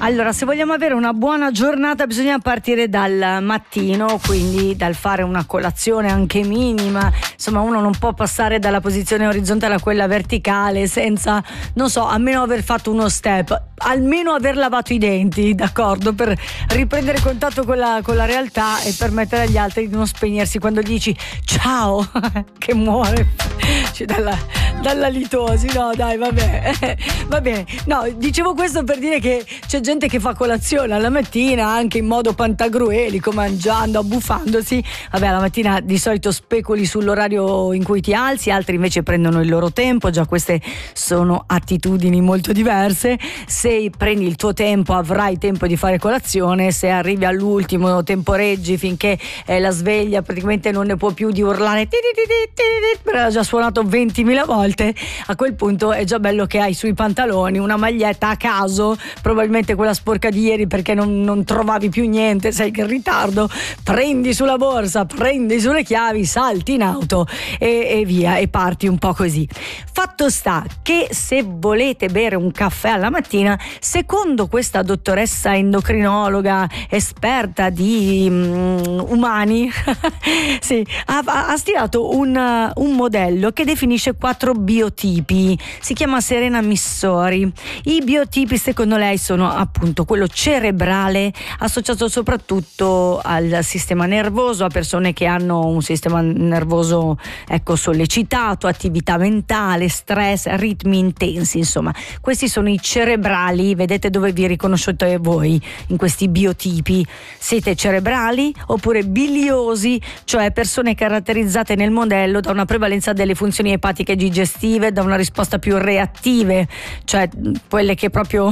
Allora, se vogliamo avere una buona giornata bisogna partire dal mattino, quindi dal fare una colazione anche minima. Insomma, uno non può passare dalla posizione orizzontale a quella verticale senza, non so, almeno aver fatto uno step, almeno aver lavato i denti, d'accordo? Per riprendere contatto con la realtà e permettere agli altri di non spegnersi quando gli dici ciao, che muore dalla litosi. No, dai, vabbè. No, dicevo questo per dire che c'è gente che fa colazione alla mattina anche in modo pantagruelico, mangiando, abbuffandosi. Vabbè, la mattina di solito speculi sull'orario in cui ti alzi, altri invece prendono il loro tempo. Già queste sono attitudini molto diverse. Se prendi il tuo tempo avrai tempo di fare colazione, se arrivi all'ultimo temporeggi finché la sveglia praticamente non ne può più di urlare perché l'ha già suonato 20.000 volte. A quel punto è già bello che hai sui pantaloni una maglietta a caso, probabilmente quella sporca di ieri perché non trovavi più niente, sei in ritardo, prendi sulla borsa, prendi sulle chiavi, salti in auto e via, e parti un po' così. Fatto sta che se volete bere un caffè alla mattina, secondo questa dottoressa endocrinologa esperta di umani sì, ha stilato un modello che definisce 4 biotipi. Si chiama Serena Missori. I biotipi secondo lei sono appunto quello cerebrale, associato soprattutto al sistema nervoso, a persone che hanno un sistema nervoso sollecitato, attività mentale, stress, ritmi intensi. Insomma, questi sono i cerebrali. Vedete dove vi riconoscete voi in questi biotipi? Siete cerebrali oppure biliosi, cioè persone caratterizzate nel modello da una prevalenza delle funzioni epatiche e digestive, da una risposta più reattive, cioè quelle che proprio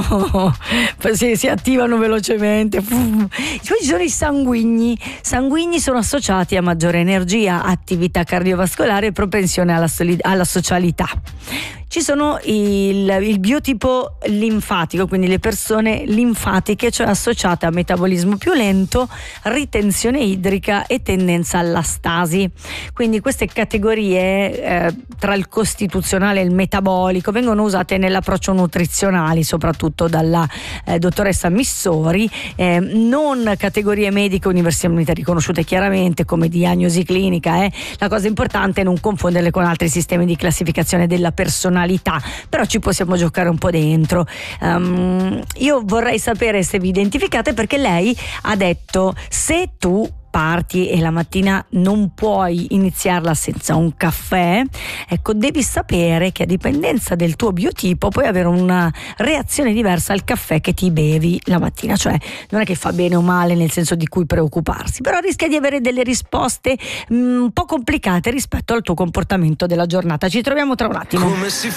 si attivano velocemente. Poi ci sono i sanguigni. Sanguigni sono associati a maggiore energia, attività cardiovascolare e propensione alla socialità. Ci sono il biotipo linfatico, quindi le persone linfatiche, cioè associate a metabolismo più lento, ritenzione idrica e tendenza alla stasi. Quindi queste categorie tra il costituzionale e il metabolico vengono usate nell'approccio nutrizionale, soprattutto dalla dottoressa Missori, non categorie mediche universalmente riconosciute chiaramente come diagnosi clinica. La cosa importante è non confonderle con altri sistemi di classificazione della personalità, però ci possiamo giocare un po' dentro. Io vorrei sapere se vi identificate, perché lei ha detto: se tu parti e la mattina non puoi iniziarla senza un caffè, devi sapere che a dipendenza del tuo biotipo puoi avere una reazione diversa al caffè che ti bevi la mattina. Cioè non è che fa bene o male nel senso di cui preoccuparsi, però rischia di avere delle risposte un po' complicate rispetto al tuo comportamento della giornata. Ci troviamo tra un attimo.